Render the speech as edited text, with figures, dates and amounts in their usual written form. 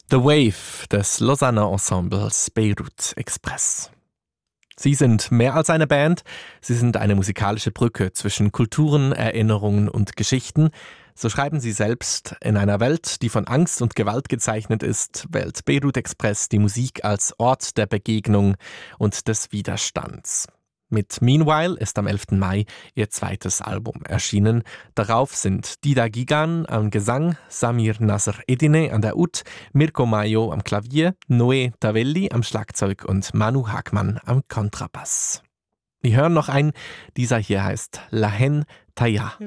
The Wave des Lausanner Ensembles Beirut Express. Sie sind mehr als eine Band, sie sind eine musikalische Brücke zwischen Kulturen, Erinnerungen und Geschichten. So schreiben sie selbst, in einer Welt, die von Angst und Gewalt gezeichnet ist, wählt Beirut Express die Musik als Ort der Begegnung und des Widerstands. Mit Meanwhile ist am 11. Mai ihr zweites Album erschienen. Darauf sind Dida Gigan am Gesang, Samir Nasr Edine an der Ud, Mirko Mayo am Klavier, Noé Tavelli am Schlagzeug und Manu Hagmann am Kontrabass. Wir hören noch einen, dieser hier heißt Lahen Taya.